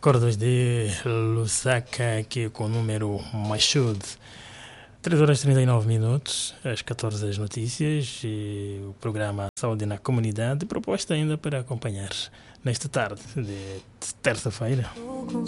Recordos de Lusaka, aqui com o número Mashud. 3 horas e 39 minutos, às 14 as notícias e o programa Saúde na Comunidade, proposta ainda para acompanhar nesta tarde de terça-feira.